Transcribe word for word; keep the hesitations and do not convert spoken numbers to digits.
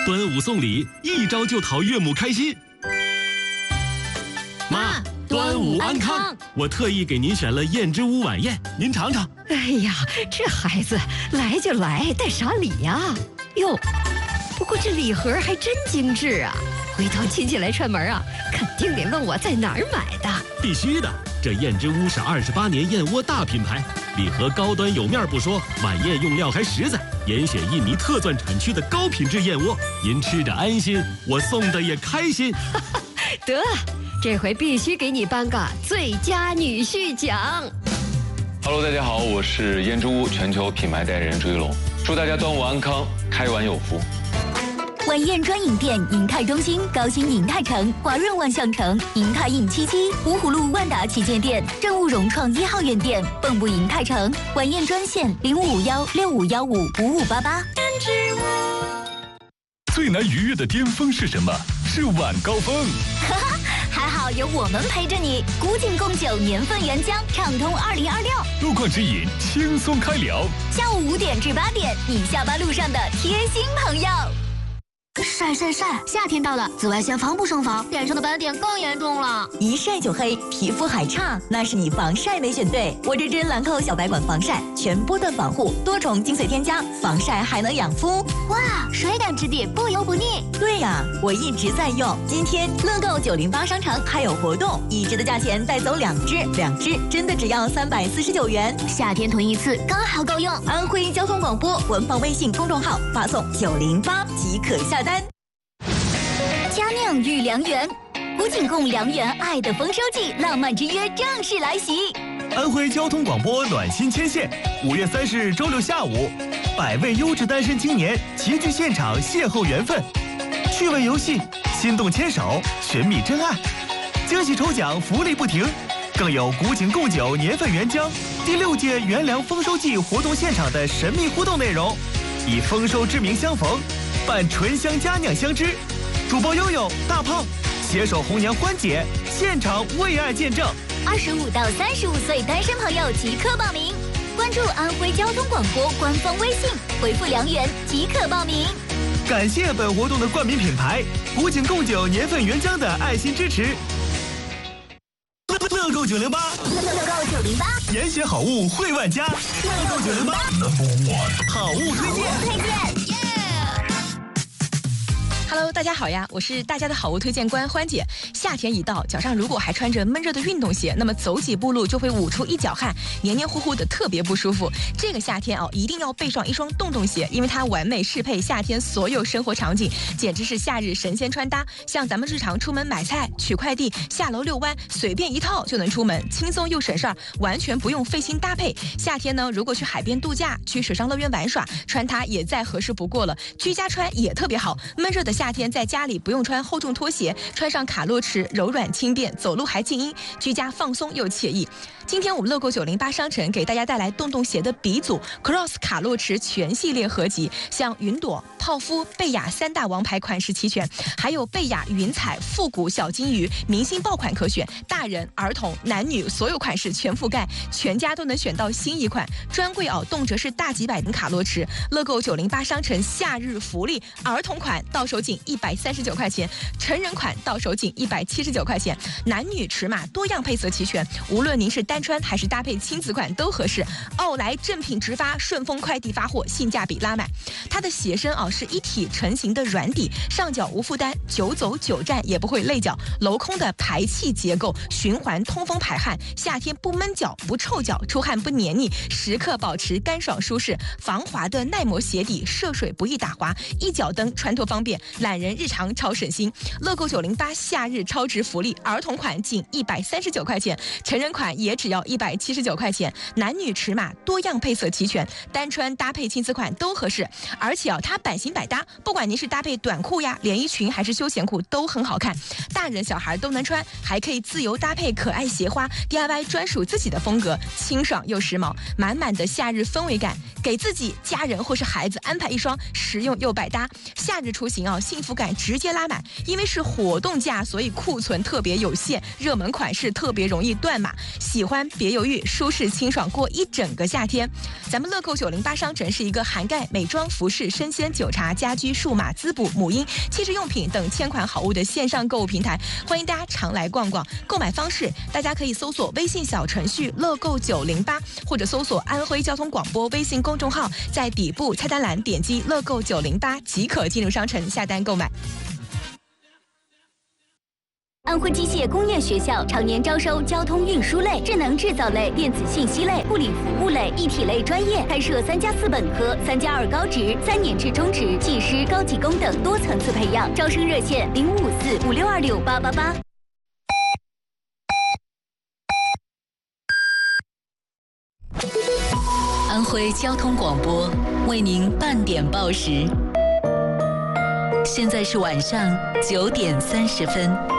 端午送礼，一招就讨岳母开心。妈，端午安康！我特意给您选了燕之屋晚宴，您尝尝。 哎呀，这孩子来就来，带啥礼呀？哟，不过这礼盒还真精致啊！回头亲戚来串门啊，肯定得问我在哪儿买的。 必须的，这燕之屋是二十八年燕窝大品牌，礼盒高端有面不说，晚宴用料还实在，严选印尼特钻产区的高品质燕窝，您吃着安心，我送的也开心。 得，这回必须给你颁个最佳女婿奖。 Hello， 大家好，我是燕之屋全球品牌代言人朱一龙，祝大家端午安康，开碗有福。 晚宴专营店：银泰中心、高新银泰城、华润万象城、银泰印七七、芜湖路万达旗舰店、正务融创一号院店、蚌埠银泰城。晚宴专线：零五五幺六五幺五五五八八。 最难逾越的巅峰是什么？是晚高峰。 哈哈，还好有我们陪着你。古井贡酒年份原浆，畅通二零二六。 路况指引，轻松开聊。 下午五点至八点，你下班路上的贴心朋友。 晒晒晒！夏天到了，紫外线防不胜防，脸上的斑点更严重了。 一晒就黑，皮肤还差，那是你防晒没选对。我这支兰蔻小白管防晒，全波段防护，多重精粹添加，防晒还能养肤。 哇，水感质地，不油不腻。 对呀，我一直在用。今天乐购九零八商城还有活动，一支的价钱带走两支，两支真的只要三百四十九元。 夏天囤一次刚好够用。 安徽交通广播文房微信公众号发送九零八即可下单。 佳酿御良缘，古井贡良缘爱的丰收季，浪漫之约正式来袭。 安徽交通广播暖心牵线，五月三十日周六下午，百位优质单身青年齐聚现场邂逅缘分，趣味游戏，心动牵手，寻觅真爱，惊喜抽奖福利不停，更有古井贡酒年份原浆第六届元粮丰收季活动现场的神秘互动内容，以丰收之名相逢，伴醇香佳酿相知。主播悠悠、大胖携手红娘欢姐，现场为爱见证。 二十五到三十五岁单身朋友即刻报名，关注安徽交通广播官方微信，回复良缘即可报名。 感谢本活动的冠名品牌古井贡酒年份原浆的爱心支持。乐购九零八， 乐购九零八， 严选好物惠万家。乐购九零八，好物推荐， 推荐。 Hello， 大家好呀，我是大家的好物推荐官欢姐。夏天一到，脚上如果还穿着闷热的运动鞋，那么走几步路就会捂出一脚汗，黏黏糊糊的，特别不舒服。这个夏天哦，一定要备上一双洞洞鞋，因为它完美适配夏天所有生活场景，简直是夏日神仙穿搭。像咱们日常出门买菜、取快递、下楼遛弯，随便一套就能出门，轻松又省事儿，完全不用费心搭配。夏天呢，如果去海边度假、去水上乐园玩耍，穿它也再合适不过了。居家穿也特别好，闷热的夏天在家里不用穿厚重拖鞋，穿上卡洛驰柔软轻便，走路还静音，居家放松又惬意。今天我们乐购九零八商城给大家带来洞洞鞋的鼻祖 Cross 卡洛驰全系列合集，像云朵、泡芙、贝雅三大王牌款式齐全，还有贝雅云彩、复古小金鱼明星爆款可选，大人、儿童、男女所有款式全覆盖，全家都能选到新一款。专柜哦，动辄是大几百的卡洛驰。乐购九零八商城夏日福利，儿童款到手仅一百三十九块钱，成人款到手仅一百七十九块钱，男女尺码多样配色齐全，无论您是单穿还是搭配亲子款都合适。奥莱正品直发，顺丰快递发货，性价比拉满。它的鞋身哦是一体成型的软底，上脚无负担，久走久站也不会累脚。镂空的排气结构，循环通风排汗，夏天不闷脚不臭脚，出汗不黏腻，时刻保持干爽舒适。防滑的耐磨鞋底，涉水不易打滑，一脚蹬穿脱方便，懒人日常超省心。乐购九零八夏日超值福利，儿童款仅一百三十九块钱，成人款也只要一百七十九块钱，男女尺码多样配色齐全，单穿搭配亲子款都合适。而且啊，它版型百搭，不管您是搭配短裤呀、连衣裙还是休闲裤都很好看，大人小孩都能穿，还可以自由搭配可爱鞋花 ，D I Y 专属自己的风格，清爽又时髦，满满的夏日氛围感，给自己、家人或是孩子安排一双实用又百搭。夏日出行啊，幸福感直接拉满，因为是活动价，所以库存特别有限，热门款式特别容易断码。喜欢欢，别犹豫，舒适清爽过一整个夏天。咱们乐购九零八商城是一个涵盖美妆、服饰、生鲜、酒茶、家居、数码、滋补、母婴、气质用品等千款好物的线上购物平台，欢迎大家常来逛逛。购买方式，大家可以搜索微信小程序乐购九零八，或者搜索安徽交通广播微信公众号，在底部菜单栏点击乐购九零八即可进入商城下单购买。 安徽机械工业学校常年招收交通运输类、智能制造类、电子信息类、护理服务类、一体类专业，开设三加四本科、三加二高职、三年制中职、技师、高级工等多层次培养。招生热线零五五四五六二六八八八。 安徽交通广播为您半点报时，现在是晚上九点三十分。